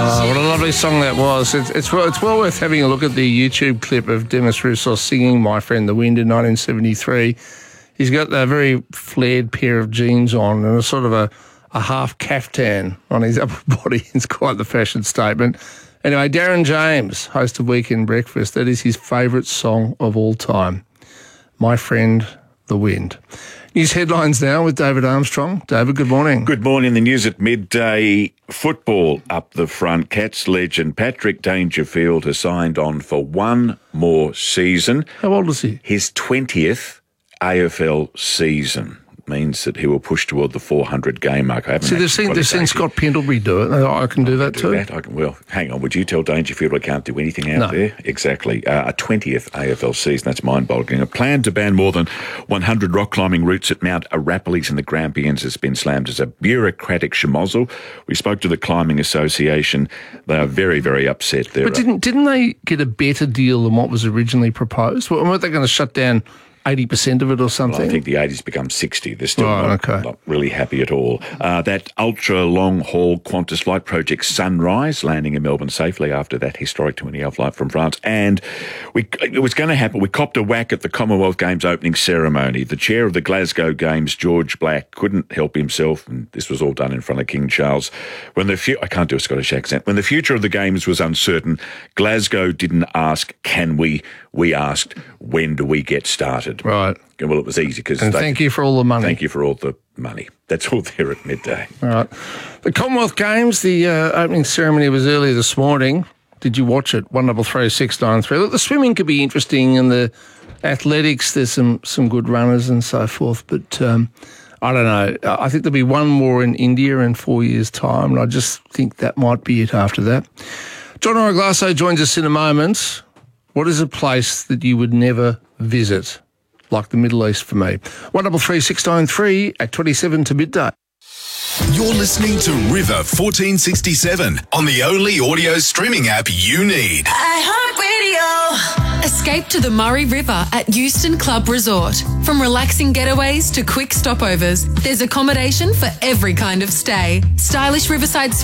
Oh, what a lovely song that was. It's well worth having a look at the YouTube clip of Demis Roussos singing My Friend the Wind in 1973. He's got a very flared pair of jeans on and a sort of a half caftan on his upper body. It's quite the fashion statement. Anyway, Darren James, host of Weekend Breakfast, that is his favourite song of all time, My Friend the Wind. News headlines now with David Armstrong. David, good morning. Good morning. The news at midday. Football up the front. Cats legend Patrick Dangerfield has signed on for one more season. How old is he? His 20th AFL season. Means that he will push toward the 400-game mark. They've seen Scott Pendlebury do it. I can do that too. Well, hang on. Would you tell Dangerfield I can't do anything out there? Exactly. A 20th AFL season. That's mind-boggling. A plan to ban more than 100 rock climbing routes at Mount Arapiles in the Grampians has been slammed as a bureaucratic schmozzle. We spoke to the Climbing Association. They are very, very upset. But didn't they get a better deal than what was originally proposed? Weren't they going to shut down 80% of it or something? Well, I think the 80's become 60. They're still not really happy at all. That ultra-long-haul Qantas flight project Sunrise, landing in Melbourne safely after that historic 20-hour flight from France. And it was going to happen. We copped a whack at the Commonwealth Games opening ceremony. The chair of the Glasgow Games, George Black, couldn't help himself, and this was all done in front of King Charles. I can't do a Scottish accent. When the future of the Games was uncertain, Glasgow didn't ask, can we? We asked, when do we get started? Right. Well, it was easy because... And thank you for all the money. Thank you for all the money. That's all there at midday. All right. The Commonwealth Games, the opening ceremony was earlier this morning. Did you watch it? 133 693. Look, the swimming could be interesting and the athletics, there's some good runners and so forth, but I don't know. I think there'll be one more in India in 4 years' time, and I just think that might be it after that. John Oraglasso joins us in a moment. What is a place that you would never visit, like the Middle East for me? 133 693 at 27 to midday. You're listening to River 1467 on the only audio streaming app you need. iHeartRadio. Escape to the Murray River at Euston Club Resort. From relaxing getaways to quick stopovers, there's accommodation for every kind of stay. Stylish riverside